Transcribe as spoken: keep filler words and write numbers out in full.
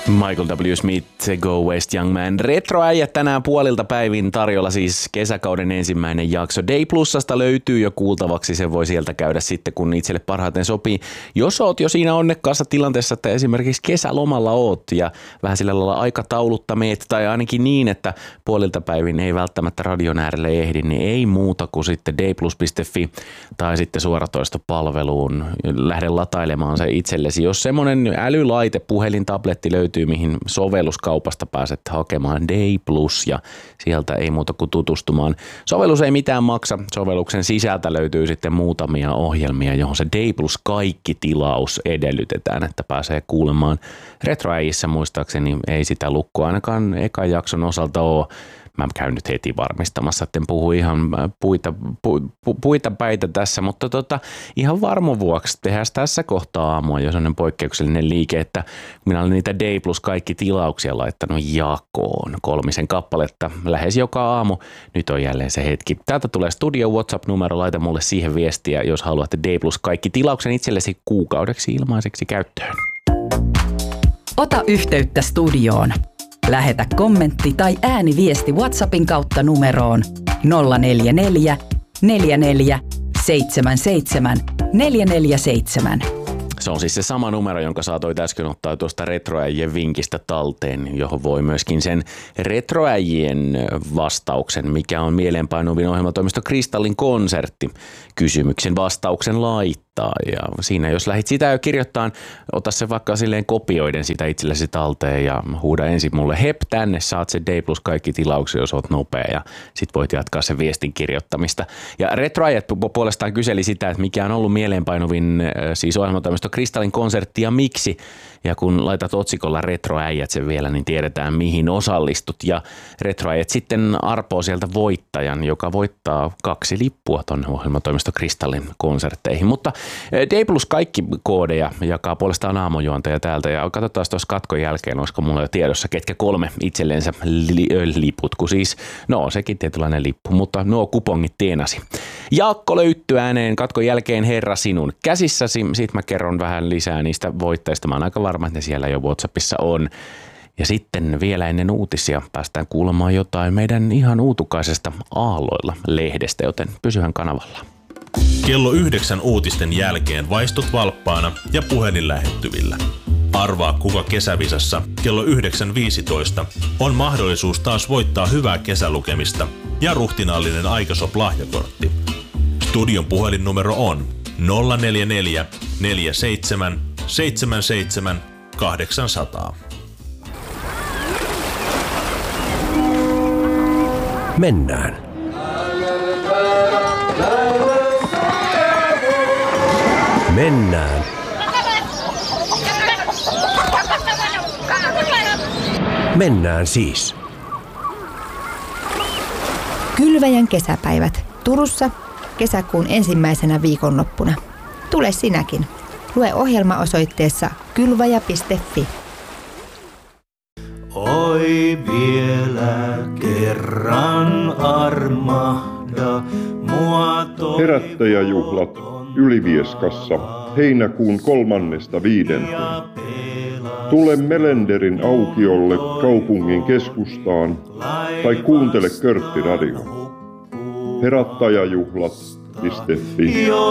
Michael W. Smith, Go West Young Man. Retroäijät tänään puolilta päivin tarjolla siis kesäkauden ensimmäinen jakso. Day Plusasta löytyy jo kuultavaksi, se voi sieltä käydä sitten kun itselle parhaiten sopii. Jos oot jo siinä onnekkaassa tilanteessa, että esimerkiksi kesälomalla oot ja vähän sillä lailla aikataulutta meet tai ainakin niin, että puolilta päivin ei välttämättä radion äärelle ehdi, niin ei muuta kuin sitten dayplus piste fi tai sitten suoratoistopalveluun. Lähde latailemaan se itsellesi. Jos semmoinen älylaite, puhelin, tabletti löytyy, mihin sovelluskaupasta pääset hakemaan Day Plus ja sieltä ei muuta kuin tutustumaan. Sovellus ei mitään maksa. Sovelluksen sisältä löytyy sitten muutamia ohjelmia, johon se Day Plus kaikki tilaus edellytetään, että pääsee kuulemaan. Retroäijissä muistaakseni ei sitä lukkoa ainakaan ekan jakson osalta ole. Mä käyn nyt heti varmistamassa, että en puhu ihan puita, pu, pu, puita päitä tässä, mutta tota, ihan varmo vuoksi tehdään tässä kohtaa aamua jo sellainen poikkeuksellinen liike, että minä olen niitä Day Plus kaikki tilauksia laittanut jakoon kolmisen kappaletta lähes joka aamu. Nyt on jälleen se hetki. Täältä tulee studio WhatsApp-numero, laita mulle siihen viestiä, jos haluatte Day Plus kaikki tilauksen itsellesi kuukaudeksi ilmaiseksi käyttöön. Ota yhteyttä studioon. Lähetä kommentti tai ääniviesti WhatsAppin kautta numeroon nolla neljä neljä, neljä neljä, seitsemän seitsemän, neljä neljä seitsemän. Se on siis se sama numero, jonka saatoit äsken ottaa tuosta retroäijien vinkistä talteen, johon voi myöskin sen retroäijien vastauksen, mikä on mieleenpainuvin ohjelmatoimisto Kristallin konsertti, kysymyksen vastauksen laittaa. Ja siinä jos lähdit sitä jo kirjoittaa, ota se vaikka silleen kopioiden sitä itsellesi talteen ja huuda ensin mulle hep tänne, saat se Day Plus kaikki tilauksia, jos oot nopea ja sit voit jatkaa sen viestin kirjoittamista. Ja retroäijät puolestaan kyseli sitä, että mikä on ollut mieleenpainuvin siis ohjelmatoimisto Kristallin konsertti ja miksi. Ja kun laitat otsikolla retroäijät sen vielä, niin tiedetään mihin osallistut. Ja retroäijät sitten arpoo sieltä voittajan, joka voittaa kaksi lippua tuonne ohjelmatoimisto Kristallin konsertteihin. Mutta Day Plus kaikki koodeja jakaa puolestaan aamujuontaja täältä. Ja katsotaan tuossa katkon jälkeen, olisiko mulla jo tiedossa, ketkä kolme itsellensä li- liput. Kun siis, no sekin tietynlainen lippu, mutta nuo kupongit tienasi. Jaakko löytyy ääneen katkon jälkeen herra sinun käsissäsi. Sitten mä kerron vähän lisää niistä voittajista. Mä oon aika varma, että ne siellä jo WhatsAppissa on. Ja sitten vielä ennen uutisia päästään kuulemaan jotain meidän ihan uutukaisesta Aalloilla-lehdestä, joten pysyhän kanavalla. Kello yhdeksän uutisten jälkeen vaistut valppaana ja puhelin lähettyvillä. Arvaa kuka kesävisassa kello yhdeksän viisitoista on mahdollisuus taas voittaa hyvää kesälukemista ja ruhtinaallinen Aikasop-lahjakortti. Studion puhelinnumero on nolla neljä neljä, neljä seitsemän, seitsemän seitsemän, kahdeksan nolla nolla. Mennään. Mennään. Mennään siis. Kylväjän kesäpäivät Turussa kesäkuun ensimmäisenä viikonloppuna. Tule sinäkin. Lue ohjelma osoitteessa kylväjä piste fi. Oi vielä kerran armahda mua toivoton. Herättäjäjuhlat Ylivieskassa heinäkuun kolmannesta viidenteen. Tule Melenderin aukiolle kaupungin keskustaan tai kuuntele Körtti Radio. Herättäjäjuhlat piste fi.